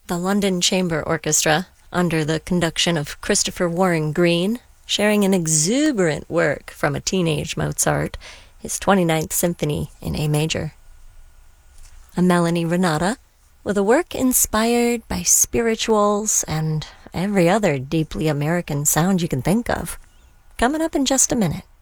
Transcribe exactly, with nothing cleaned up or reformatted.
The London Chamber Orchestra, under the conduction of Christopher Warren Green, sharing an exuberant work from a teenage Mozart, his twenty-ninth Symphony in A major. A Melanie Renata, with a work inspired by spirituals and every other deeply American sound you can think of. Coming up in just a minute.